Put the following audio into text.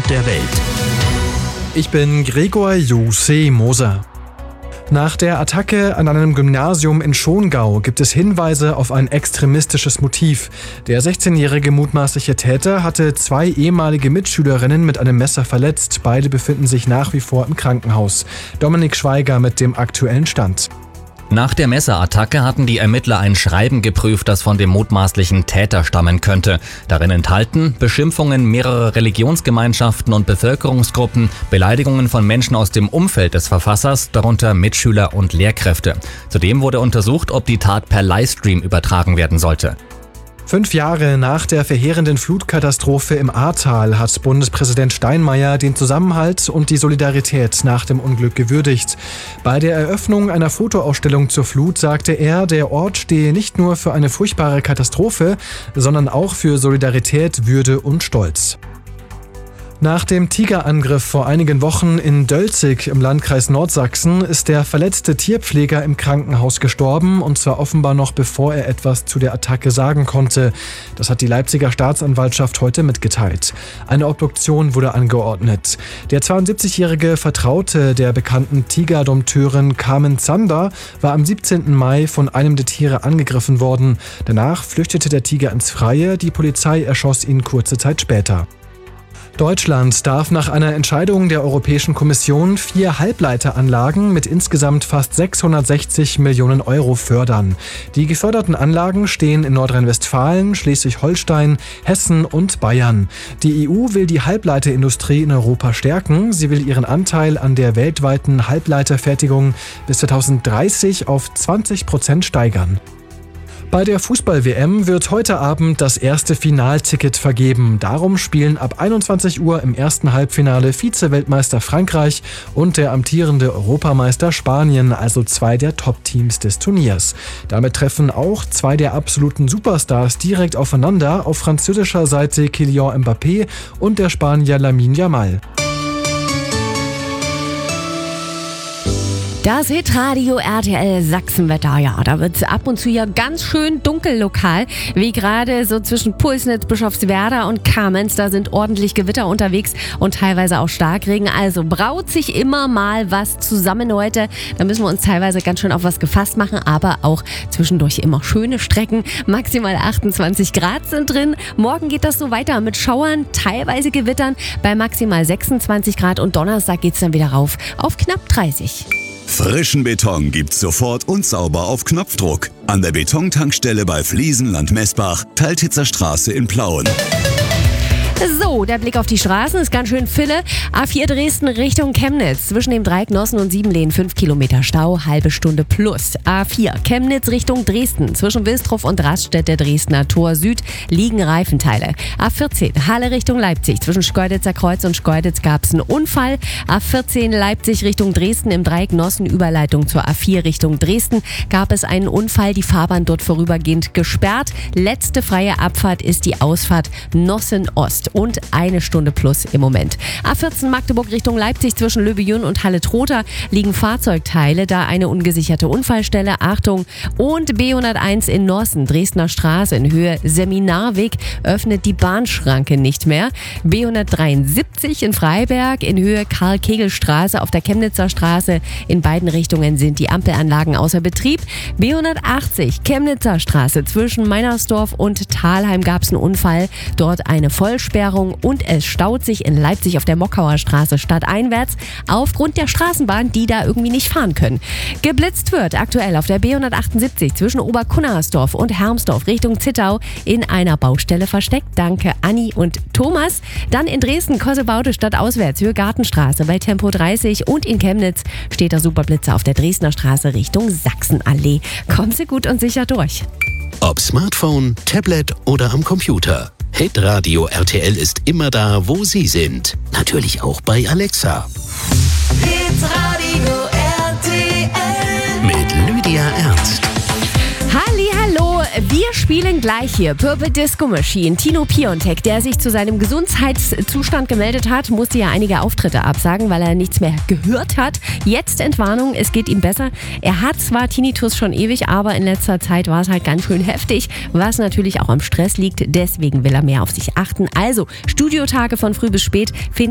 Stand der Welt. Ich bin Gregor Jose Moser. Nach der Attacke an einem Gymnasium in Schongau gibt es Hinweise auf ein extremistisches Motiv. Der 16-jährige mutmaßliche Täter hatte 2 ehemalige Mitschülerinnen mit einem Messer verletzt. Beide befinden sich nach wie vor im Krankenhaus. Dominik Schweiger mit dem aktuellen Stand. Nach der Messerattacke hatten die Ermittler ein Schreiben geprüft, das von dem mutmaßlichen Täter stammen könnte. Darin enthalten Beschimpfungen mehrerer Religionsgemeinschaften und Bevölkerungsgruppen, Beleidigungen von Menschen aus dem Umfeld des Verfassers, darunter Mitschüler und Lehrkräfte. Zudem wurde untersucht, ob die Tat per Livestream übertragen werden sollte. 5 Jahre nach der verheerenden Flutkatastrophe im Ahrtal hat Bundespräsident Steinmeier den Zusammenhalt und die Solidarität nach dem Unglück gewürdigt. Bei der Eröffnung einer Fotoausstellung zur Flut sagte er, der Ort stehe nicht nur für eine furchtbare Katastrophe, sondern auch für Solidarität, Würde und Stolz. Nach dem Tigerangriff vor einigen Wochen in Dölzig im Landkreis Nordsachsen ist der verletzte Tierpfleger im Krankenhaus gestorben, und zwar offenbar noch bevor er etwas zu der Attacke sagen konnte. Das hat die Leipziger Staatsanwaltschaft heute mitgeteilt. Eine Obduktion wurde angeordnet. Der 72-jährige Vertraute der bekannten Tigerdompteurin Carmen Zander war am 17. Mai von einem der Tiere angegriffen worden. Danach flüchtete der Tiger ins Freie, die Polizei erschoss ihn kurze Zeit später. Deutschland darf nach einer Entscheidung der Europäischen Kommission 4 Halbleiteranlagen mit insgesamt fast 660 Millionen Euro fördern. Die geförderten Anlagen stehen in Nordrhein-Westfalen, Schleswig-Holstein, Hessen und Bayern. Die EU will die Halbleiterindustrie in Europa stärken. Sie will ihren Anteil an der weltweiten Halbleiterfertigung bis 2030 auf 20% steigern. Bei der Fußball-WM wird heute Abend das erste Finalticket vergeben. Darum spielen ab 21 Uhr im ersten Halbfinale Vize-Weltmeister Frankreich und der amtierende Europameister Spanien, also 2 der Top-Teams des Turniers. Damit treffen auch 2 der absoluten Superstars direkt aufeinander, auf französischer Seite Kylian Mbappé und der Spanier Lamine Yamal. Das Hitradio RTL Sachsenwetter, ja, da wird es ab und zu ja ganz schön dunkel lokal, wie gerade so zwischen Pulsnitz, Bischofswerda und Kamenz. Da sind ordentlich Gewitter unterwegs und teilweise auch Starkregen. Also braut sich immer mal was zusammen heute. Da müssen wir uns teilweise ganz schön auf was gefasst machen, aber auch zwischendurch immer schöne Strecken. Maximal 28 Grad sind drin. Morgen geht das so weiter mit Schauern, teilweise Gewittern bei maximal 26 Grad und Donnerstag geht es dann wieder rauf auf knapp 30. Frischen Beton gibt's sofort und sauber auf Knopfdruck. An der Betontankstelle bei Fliesenland Messbach, Teiltitzer Straße in Plauen. So, der Blick auf die Straßen ist ganz schön Fille. A4 Dresden Richtung Chemnitz. Zwischen dem Dreieck Nossen und Siebenlehn 5 Kilometer Stau, halbe Stunde plus. A4 Chemnitz Richtung Dresden. Zwischen Wilstrow und Raststätte Dresdner Tor Süd liegen Reifenteile. A14 Halle Richtung Leipzig. Zwischen Schkeuditzer Kreuz und Schkeuditz gab es einen Unfall. A14 Leipzig Richtung Dresden im Dreieck Nossen Überleitung zur A4 Richtung Dresden gab es einen Unfall. Die Fahrbahn dort vorübergehend gesperrt. Letzte freie Abfahrt ist die Ausfahrt Nossen Ost. Und eine Stunde plus im Moment. A14 Magdeburg Richtung Leipzig zwischen Löbejün und Halle-Trotha liegen Fahrzeugteile, da eine ungesicherte Unfallstelle. Achtung! Und B101 in Nossen, Dresdner Straße in Höhe Seminarweg, öffnet die Bahnschranke nicht mehr. B173 in Freiberg in Höhe Karl-Kegel-Straße auf der Chemnitzer Straße. In beiden Richtungen sind die Ampelanlagen außer Betrieb. B180 Chemnitzer Straße zwischen Meinersdorf und Thalheim gab es einen Unfall. Dort eine Vollsperrung und es staut sich in Leipzig auf der Mockauer Straße stadteinwärts aufgrund der Straßenbahn, die da irgendwie nicht fahren können. Geblitzt wird aktuell auf der B178 zwischen Oberkunnersdorf und Hermsdorf Richtung Zittau in einer Baustelle versteckt. Danke Anni und Thomas. Dann in Dresden Kossebaude stadtauswärts Höhe Gartenstraße bei Tempo 30 und in Chemnitz steht der Superblitzer auf der Dresdner Straße Richtung Sachsenallee. Kommen Sie gut und sicher durch. Ob Smartphone, Tablet oder am Computer. Hitradio RTL ist immer da, wo Sie sind. Natürlich auch bei Alexa. Hitradio RTL Mit Lydia Ernst. Hallihallo, wir spielen gleich hier Purple Disco Machine. Tino Piontek, der sich zu seinem Gesundheitszustand gemeldet hat, musste ja einige Auftritte absagen, weil er nichts mehr gehört hat. Jetzt Entwarnung, es geht ihm besser. Er hat zwar Tinnitus schon ewig, aber in letzter Zeit war es halt ganz schön heftig, was natürlich auch am Stress liegt. Deswegen will er mehr auf sich achten. Also, Studiotage von früh bis spät finden